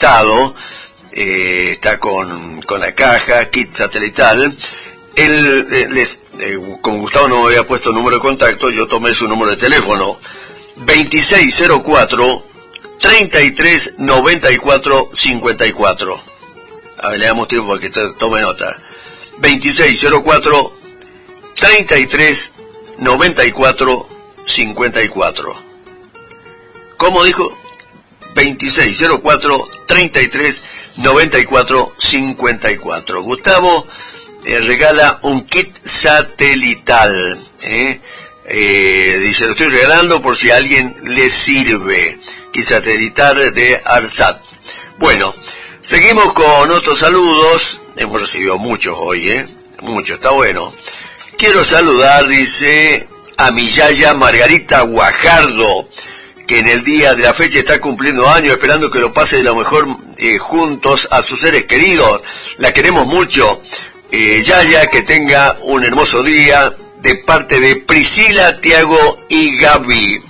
Estado, está con la caja, kit satelital. Él, como Gustavo no me había puesto número de contacto, yo tomé su número de teléfono, 2604 33 94 54. A ver, le damos tiempo para que tome nota. 2604 33 94 54. ¿Cómo dijo? 2604 33 94 54. Gustavo regala un kit satelital. Dice, lo estoy regalando por si a alguien le sirve. Kit satelital de ARSAT. Bueno, seguimos con otros saludos. Hemos recibido muchos hoy, muchos, está bueno. Quiero saludar, dice, a mi yaya Margarita Guajardo, que en el día de la fecha está cumpliendo años, esperando que lo pase de lo mejor juntos a sus seres queridos. La queremos mucho. Yaya, que tenga un hermoso día, de parte de Priscila, Tiago y Gaby.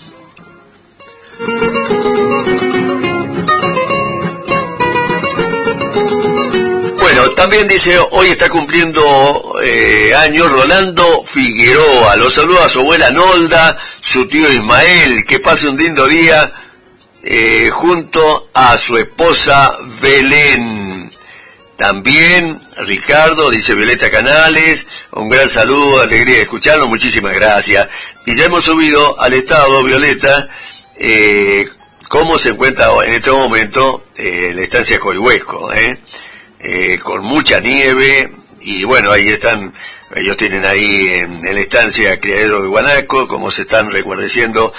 Bueno, también dice, hoy está cumpliendo años Rolando Figueroa. Los saluda a su abuela Nolda, su tío Ismael. Que pase un lindo día junto a su esposa Belén. También Ricardo, dice Violeta Canales, un gran saludo, alegría de escucharlo, muchísimas gracias. Y ya hemos subido al estado, Violeta, cómo se encuentra en este momento la estancia Coihueco, con mucha nieve, y bueno, ahí están, ellos tienen ahí en la estancia Criadero de Guanaco, como se están reguardeciendo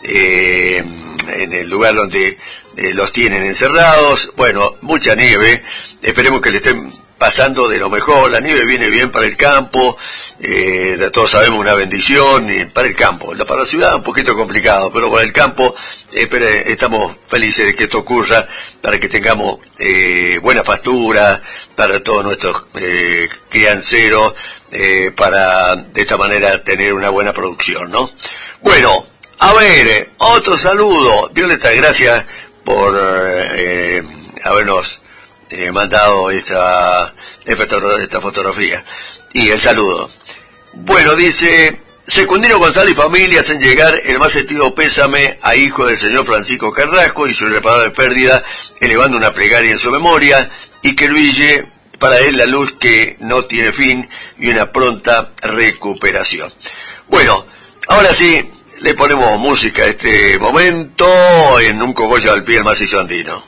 en el lugar donde los tienen encerrados. Bueno, mucha nieve, esperemos que le estén pasando de lo mejor. La nieve viene bien para el campo, todos sabemos, una bendición para el campo. Para la ciudad un poquito complicado, pero para el campo estamos felices de que esto ocurra, para que tengamos buena pastura para todos nuestros crianceros, para de esta manera tener una buena producción, ¿no? Bueno, a ver, otro saludo. Violeta, gracias por habernos mandado esta fotografía y el saludo. Bueno, dice, Secundino González y familia hacen llegar el más sentido pésame a hijo del señor Francisco Carrasco y su reparador de pérdida, elevando una plegaria en su memoria, y que brille para él la luz que no tiene fin y una pronta recuperación. Bueno, ahora sí, le ponemos música a este momento en un cogollo al pie del macizo andino.